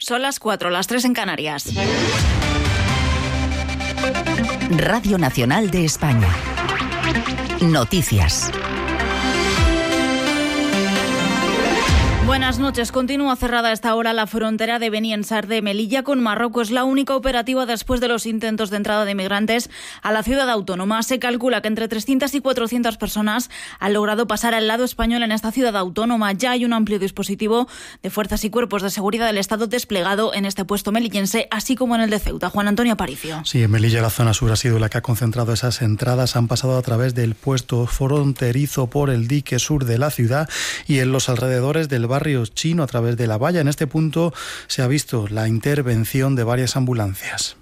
Son las 4, las 3 en Canarias. Radio Nacional de España. Noticias. Buenas noches. Continúa cerrada a esta hora la frontera de Beni Ensar de Melilla con Marruecos, la única operativa después de los intentos de entrada de migrantes a la ciudad autónoma. Se calcula que entre 300 y 400 personas han logrado pasar al lado español en esta ciudad autónoma. Ya hay un amplio dispositivo de fuerzas y cuerpos de seguridad del Estado desplegado en este puesto melillense, así como en el de Ceuta. Juan Antonio Aparicio. Sí, en Melilla la zona sur ha sido la que ha concentrado esas entradas. Han pasado a través del puesto fronterizo por el dique sur de la ciudad y en los alrededores del barrio chino a través de la valla. En este punto se ha visto la intervención de varias ambulancias.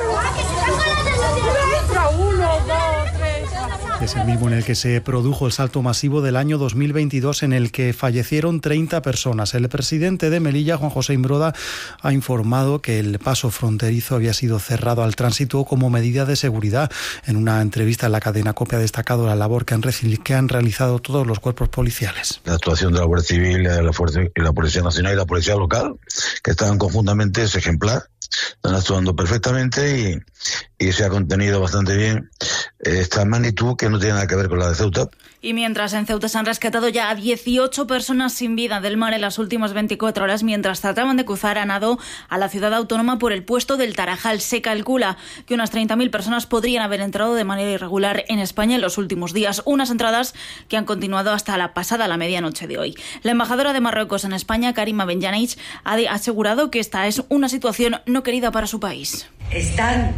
Es el mismo en el que se produjo el salto masivo del año 2022 en el que fallecieron 30 personas. El presidente de Melilla, Juan José Imbroda, ha informado que el paso fronterizo había sido cerrado al tránsito como medida de seguridad. En una entrevista en la cadena COPE ha destacado la labor que han realizado todos los cuerpos policiales. La actuación de la Guardia Civil, la Policía Nacional y la Policía Local, que estaban conjuntamente, es ejemplar. Están actuando perfectamente y se ha contenido bastante bien esta magnitud que no tiene nada que ver con la de Ceuta. Y mientras en Ceuta se han rescatado ya a 18 personas sin vida del mar en las últimas 24 horas mientras trataban de cruzar a nado a la ciudad autónoma por el puesto del Tarajal. Se calcula que unas 30.000 personas podrían haber entrado de manera irregular en España en los últimos días, unas entradas que han continuado hasta la medianoche de hoy. La embajadora de Marruecos en España, Karima Benjanich, ha asegurado que esta es una situación no querida para su país. Están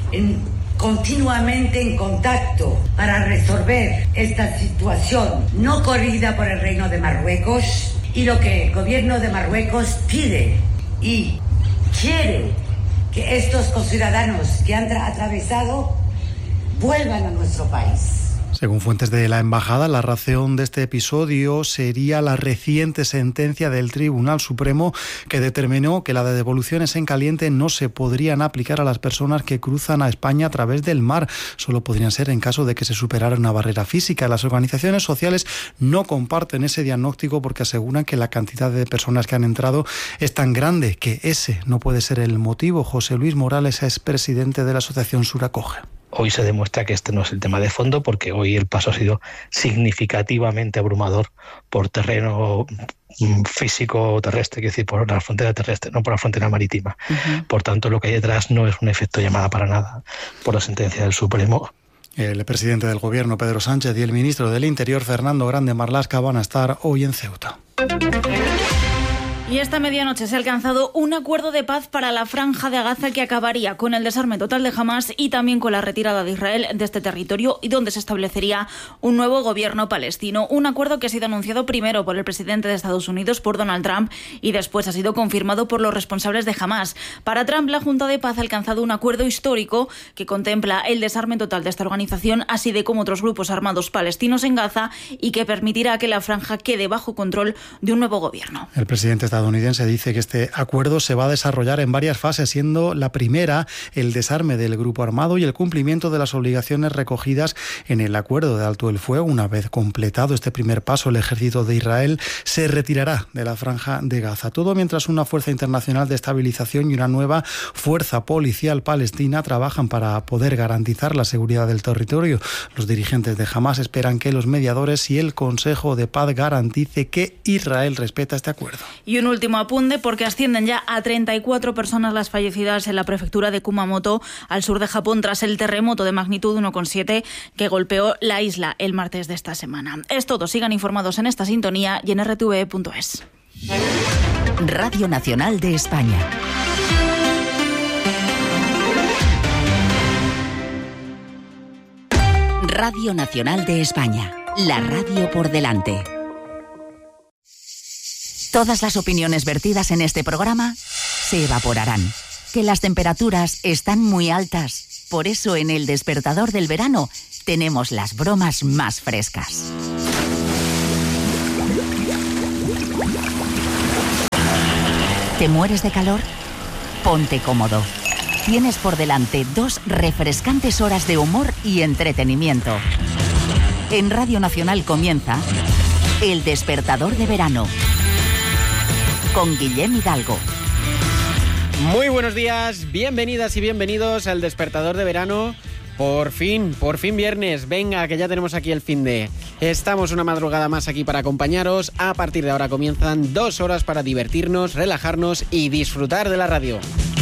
continuamente en contacto para resolver esta situación no corrida por el Reino de Marruecos, y lo que el gobierno de Marruecos pide y quiere que estos conciudadanos que han atravesado vuelvan a nuestro país. Según fuentes de la embajada, la razón de este episodio sería la reciente sentencia del Tribunal Supremo que determinó que las devoluciones en caliente no se podrían aplicar a las personas que cruzan a España a través del mar. Solo podrían ser en caso de que se superara una barrera física. Las organizaciones sociales no comparten ese diagnóstico porque aseguran que la cantidad de personas que han entrado es tan grande que ese no puede ser el motivo. José Luis Morales es presidente de la asociación Sur Acoge. Hoy se demuestra que este no es el tema de fondo, porque hoy el paso ha sido significativamente abrumador por terreno físico terrestre, es decir, por la frontera terrestre, no por la frontera marítima. Por tanto, lo que hay detrás no es un efecto llamada para nada por la sentencia del Supremo. El presidente del Gobierno, Pedro Sánchez, y el ministro del Interior, Fernando Grande Marlaska, van a estar hoy en Ceuta. Y esta medianoche se ha alcanzado un acuerdo de paz para la Franja de Gaza que acabaría con el desarme total de Hamás y también con la retirada de Israel de este territorio, y donde se establecería un nuevo gobierno palestino. Un acuerdo que ha sido anunciado primero por el presidente de Estados Unidos, por Donald Trump, y después ha sido confirmado por los responsables de Hamás. Para Trump, la Junta de Paz ha alcanzado un acuerdo histórico que contempla el desarme total de esta organización, así de como otros grupos armados palestinos en Gaza, y que permitirá que la franja quede bajo control de un nuevo gobierno. El presidente estadounidense dice que este acuerdo se va a desarrollar en varias fases, siendo la primera el desarme del grupo armado y el cumplimiento de las obligaciones recogidas en el acuerdo de alto el fuego. Una vez completado este primer paso, el ejército de Israel se retirará de la Franja de Gaza. Todo mientras una fuerza internacional de estabilización y una nueva fuerza policial palestina trabajan para poder garantizar la seguridad del territorio. Los dirigentes de Hamás esperan que los mediadores y el Consejo de Paz garantice que Israel respeta este acuerdo. Y un último apunte, porque ascienden ya a 34 personas las fallecidas en la prefectura de Kumamoto, al sur de Japón, tras el terremoto de magnitud 1,7 que golpeó la isla el martes de esta semana. Es todo. Sigan informados en esta sintonía y en rtve.es. Radio Nacional de España. Radio Nacional de España. La radio por delante. Todas las opiniones vertidas en este programa se evaporarán. Que las temperaturas están muy altas. Por eso en El Despertador del Verano tenemos las bromas más frescas. ¿Te mueres de calor? Ponte cómodo. Tienes por delante 2 refrescantes horas de humor y entretenimiento. En Radio Nacional comienza El Despertador de Verano con Guillem Hidalgo. Muy buenos días, bienvenidas y bienvenidos al Despertador de Verano. Por fin viernes, venga, que ya tenemos aquí el finde. Estamos una madrugada más aquí para acompañaros. A partir de ahora comienzan 2 horas para divertirnos, relajarnos y disfrutar de la radio.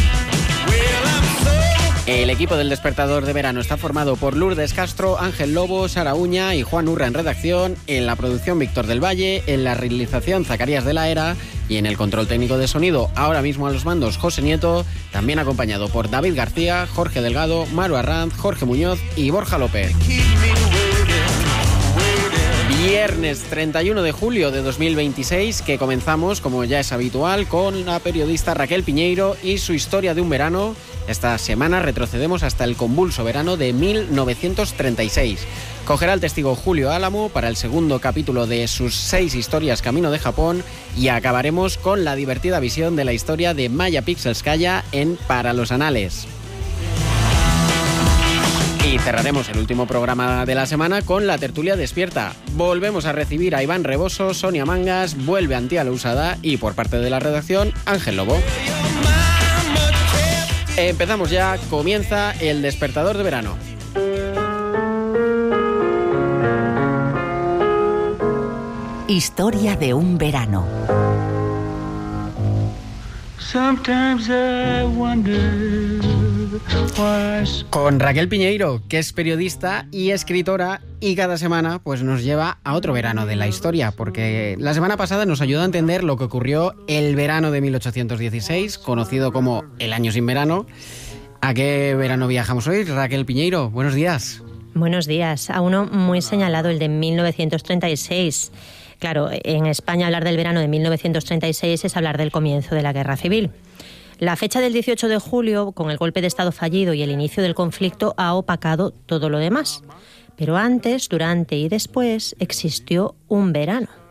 El equipo del Despertador de Verano está formado por Lourdes Castro, Ángel Lobo, Sara Uña y Juan Urra en redacción, en la producción Víctor del Valle, en la realización Zacarías de la Era y en el control técnico de sonido, ahora mismo a los mandos, José Nieto, también acompañado por David García, Jorge Delgado, Maru Arranz, Jorge Muñoz y Borja López. Viernes 31 de julio de 2026, que comenzamos, como ya es habitual, con la periodista Raquel Piñeiro y su historia de un verano. Esta semana retrocedemos hasta el convulso verano de 1936. Cogerá el testigo Julio Álamo para el segundo capítulo de sus 6 historias camino de Japón y acabaremos con la divertida visión de la historia de Maya Pixelskaya en Para los Anales. Y cerraremos el último programa de la semana con la tertulia despierta. Volvemos a recibir a Iván Reboso, Sonia Mangas, vuelve Antía Lousada y por parte de la redacción, Ángel Lobo. Empezamos ya, comienza el Despertador de Verano. Historia de un verano. Con Raquel Piñeiro, que es periodista y escritora, y cada semana pues nos lleva a otro verano de la historia, porque la semana pasada nos ayudó a entender lo que ocurrió el verano de 1816, conocido como el año sin verano. ¿A qué verano viajamos hoy, Raquel Piñeiro? Buenos días. Buenos días. A uno muy señalado, el de 1936. Claro, en España hablar del verano de 1936 es hablar del comienzo de la Guerra Civil. La fecha del 18 de julio, con el golpe de Estado fallido y el inicio del conflicto, ha opacado todo lo demás. Pero antes, durante y después existió un verano.